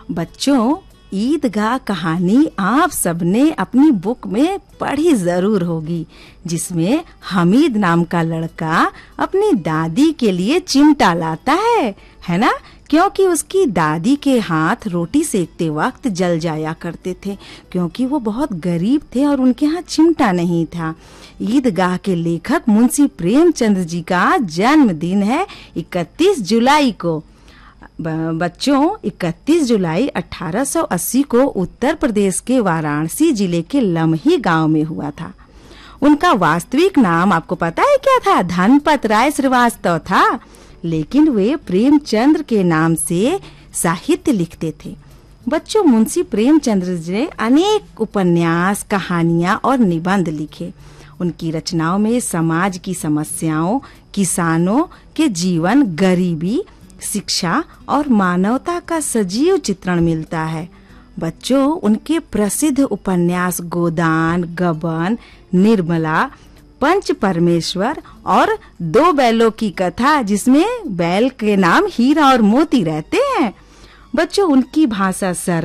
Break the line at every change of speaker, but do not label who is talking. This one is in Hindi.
बच्चों, ईदगाह कहानी आप सबने अपनी बुक में पढ़ी जरूर होगी, जिसमें हमीद नाम का लड़का अपनी दादी के लिए चिमटा लाता है ना? क्योंकि उसकी दादी के हाथ रोटी सेकते वक्त जल जाया करते थे, क्योंकि वो बहुत गरीब थे और उनके यहाँ चिमटा नहीं था। ईदगाह के लेखक मुंशी प्रेमचंद जी का जन्मदिन है 31 जुलाई को। बच्चों, 31 जुलाई 1880 को उत्तर प्रदेश के वाराणसी जिले के लम्ही गांव में हुआ था। उनका वास्तविक नाम आपको पता है क्या था? धनपत राय श्रीवास्तव था, लेकिन वे प्रेमचंद्र के नाम से साहित्य लिखते थे। बच्चों, मुंशी प्रेमचंद्र जी ने अनेक उपन्यास, कहानियां और निबंध लिखे। उनकी रचनाओं में समाज की समस्याओं, किसानों के जीवन, गरीबी, शिक्षा और मानवता का सजीव चित्रण मिलता है। बच्चों, उनके प्रसिद्ध उपन्यास गोदान, गबन, निर्मला, पंच परमेश्वर और 2 बैलों की कथा, जिसमें बैल के नाम हीरा और मोती रहते हैं। बच्चों, उनकी भाषा सरल